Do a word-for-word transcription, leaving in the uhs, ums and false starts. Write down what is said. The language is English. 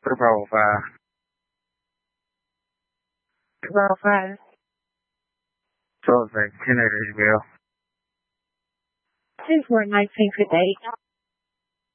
Bravo five. Bravo five. Suspect, ten eight H B L. two four nine, good day.